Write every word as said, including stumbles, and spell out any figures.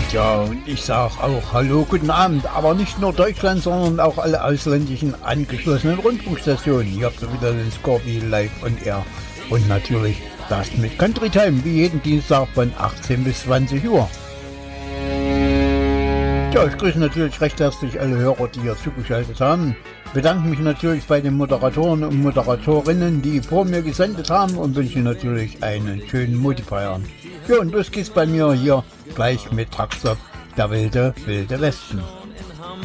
Ja, und ich sag auch Hallo, guten Abend, aber nicht nur Deutschland, sondern auch alle ausländischen angeschlossenen Rundfunkstationen. Hier habt ihr wieder den Scorpi live on air. Und natürlich das mit Country Time, wie jeden Dienstag von achtzehn bis zwanzig Uhr. Ja, ich grüße natürlich recht herzlich alle Hörer, die hier zugeschaltet haben. Bedanke mich natürlich bei den Moderatoren und Moderatorinnen, die vor mir gesendet haben, und wünsche natürlich einen schönen Multiplier. Ja, und los geht's bei mir hier gleich mit Truckstop, der wilde, wilde Westen.